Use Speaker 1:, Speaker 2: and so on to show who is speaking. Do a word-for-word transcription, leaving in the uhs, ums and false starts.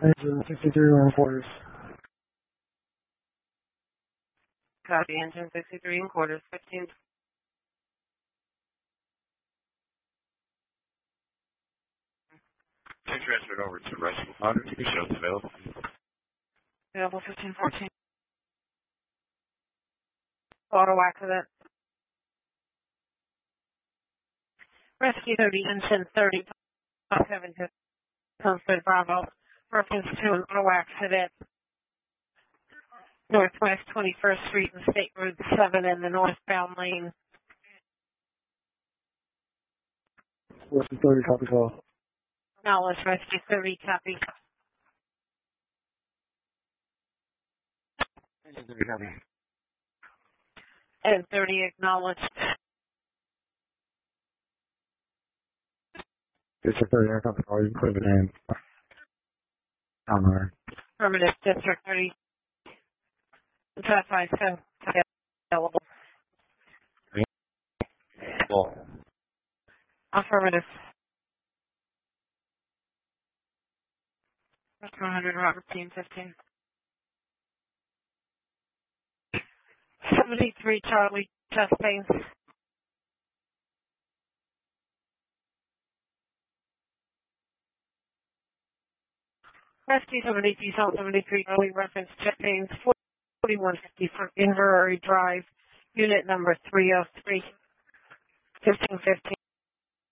Speaker 1: Engine sixty-three on quarters.
Speaker 2: Copy, engine sixty-three and quarters, fifteen.
Speaker 3: Transferred over to rescue Hunter to be shows available.
Speaker 2: Available fifteen fourteen. Auto accident. Rescue thirty, engine thirty, seven, Sunset Bravo. Reference to an auto accident. Northwest twenty-first Street and State Route seven in the northbound lane.
Speaker 1: Rescue thirty, copy call.
Speaker 2: Knowledge, Rescue thirty, copy.
Speaker 1: Engine thirty, copy.
Speaker 2: And thirty, acknowledged.
Speaker 1: District thirty, air copy call. You can put it in. Down
Speaker 2: Affirmative, District thirty. Traffic available.
Speaker 3: Well,
Speaker 2: Affirmative. one hundred, Robert, team fifteen. seventy-three, Charlie, chest pains. Rescue seventy-two, South seventy-three, Charlie, reference chest pains, forty-one fifty for Inverary Drive, unit number three oh three, fifteen fifteen.